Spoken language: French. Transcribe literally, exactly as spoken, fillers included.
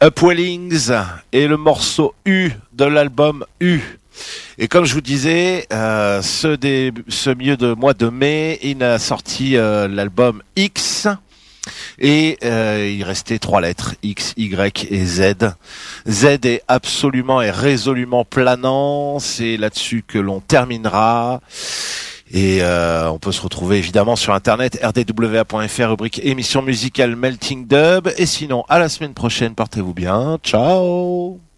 Upwellings et le morceau U de l'album U. Et comme je vous disais, euh, ce, des, ce milieu de mois de mai, il a sorti euh, l'album X et euh, il restait trois lettres, X, Y et Z. Z est absolument et résolument planant, c'est là-dessus que l'on terminera. Et euh, on peut se retrouver évidemment sur internet r d w a point f r, rubrique émission musicale Melting Dub. Et sinon, à la semaine prochaine, portez-vous bien, ciao.